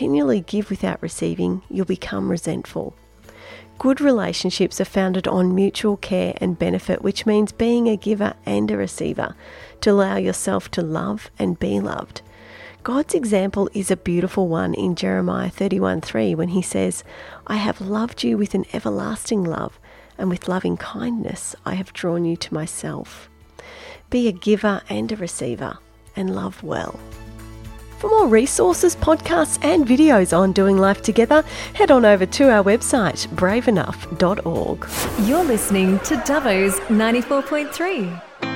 continually give without receiving, you'll become resentful. Good relationships are founded on mutual care and benefit, which means being a giver and a receiver, to allow yourself to love and be loved. God's example is a beautiful one in Jeremiah 31:3 when he says, "I have loved you with an everlasting love, and with loving kindness I have drawn you to myself." Be a giver and a receiver, and love well. For more resources, podcasts and videos on doing life together, head on over to our website, braveenough.org. You're listening to Dubbo's 94.3.